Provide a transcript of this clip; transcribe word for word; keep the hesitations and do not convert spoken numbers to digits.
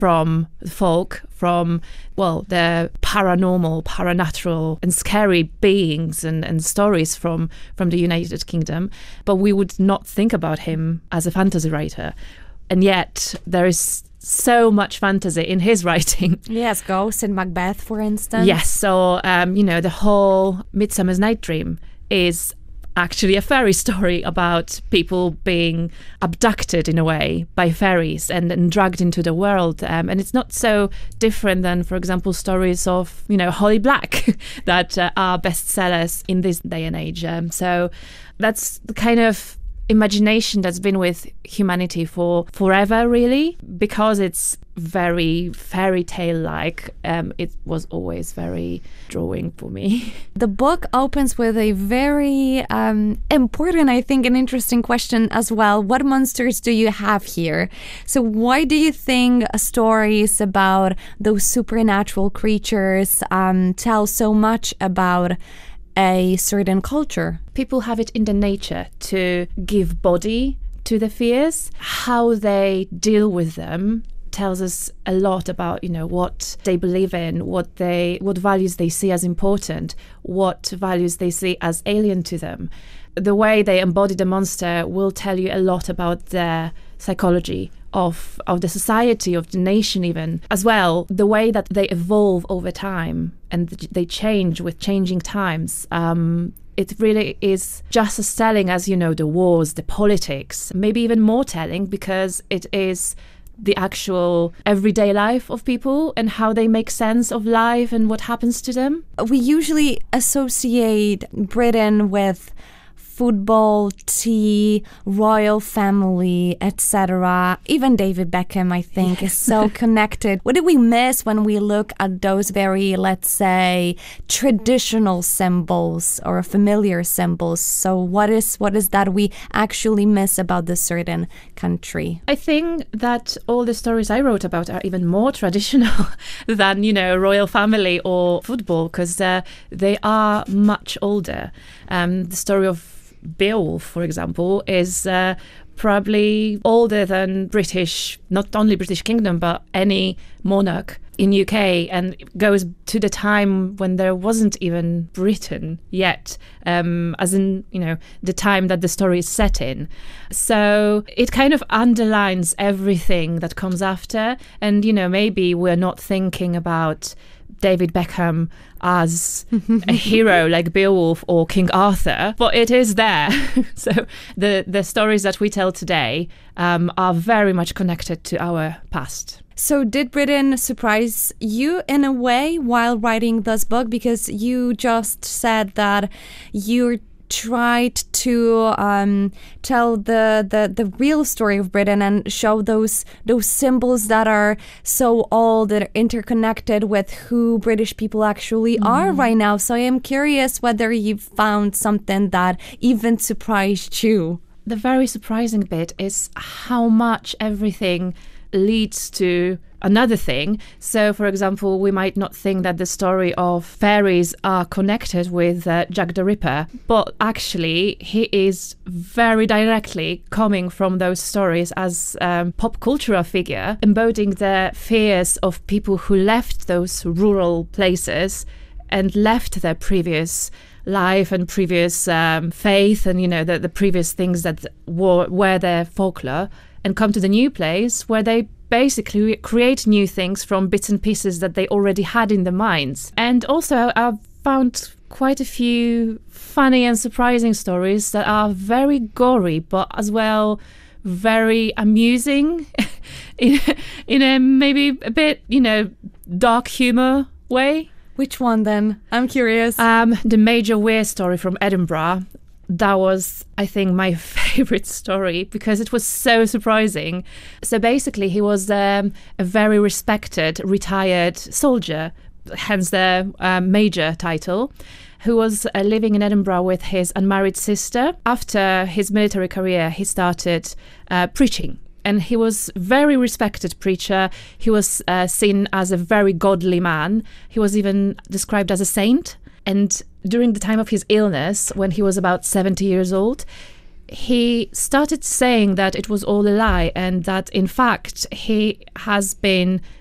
from folk, from, well, the paranormal, paranatural and scary beings and, and stories from, from the United Kingdom. But we would not think about him as a fantasy writer. And yet there is so much fantasy in his writing. Yes, Ghost and Macbeth, for instance. Yes, so, um, you know, the whole Midsummer's Night Dream is actually a fairy story about people being abducted in a way by fairies and, and dragged into the world. Um, and it's not so different than, for example, stories of, you know, Holly Black that uh, are bestsellers in this day and age. Um, so that's the kind of imagination that's been with humanity for forever, really, because it's very fairy tale like. Um, it was always very drawing for me. The book opens with a very um, important, I think, an interesting question as well. What monsters do you have here? So why do you think stories about those supernatural creatures um, tell so much about a certain culture? People have it in their nature to give body to the fears. How they deal with them tells us a lot about, you know, what they believe in, what they, what values they see as important, what values they see as alien to them. The way they embody the monster will tell you a lot about their psychology, of of the society, of the nation even. As well, the way that they evolve over time and they change with changing times. Um, it really is just as telling as, you know, the wars, the politics, maybe even more telling because it is the actual everyday life of people and how they make sense of life and what happens to them. We usually associate Britain with football, tea, royal family, et cetera. Even David Beckham, I think, yes. is so connected. What do we miss when we look at those very, let's say, traditional symbols or familiar symbols? So what is what is that we actually miss about this certain country? I think that all the stories I wrote about are even more traditional than, you know, royal family or football, because uh, they are much older. Um, the story of Beowulf, for example, is uh, probably older than British, not only British Kingdom, but any monarch in U K, and goes to the time when there wasn't even Britain yet, um, as in, you know, the time that the story is set in. So it kind of underlines everything that comes after. And, you know, maybe we're not thinking about David Beckham as a hero like Beowulf or King Arthur, but it is there. So the the stories that we tell today um, are very much connected to our past. So did Britain surprise you in a way while writing this book? Because you just said that you're tried to um, tell the, the the real story of Britain and show those those symbols that are so old, that are interconnected with who British people actually mm. are right now. So I am curious whether you found something that even surprised you. The very surprising bit is how much everything leads to another thing. So, for example, we might not think that the story of fairies are connected with uh, Jack the Ripper, but actually he is very directly coming from those stories as a um, pop cultural figure, embodying the fears of people who left those rural places and left their previous life and previous um, faith and, you know, the, the previous things that were, were their folklore, and come to the new place where they basically create new things from bits and pieces that they already had in their minds. And also I've found quite a few funny and surprising stories that are very gory, but as well very amusing in, in a maybe a bit, you know, dark humor way. Which one then? I'm curious. Um, the Major Weir story from Edinburgh. That was, I think, my favorite story because it was so surprising. So basically, he was um, a very respected, retired soldier, hence the uh, major title, who was uh, living in Edinburgh with his unmarried sister. After his military career, he started uh, preaching. And he was a very respected preacher. He was uh, seen as a very godly man. He was even described as a saint. And during the time of his illness, when he was about seventy years old, he started saying that it was all a lie and that in fact he has been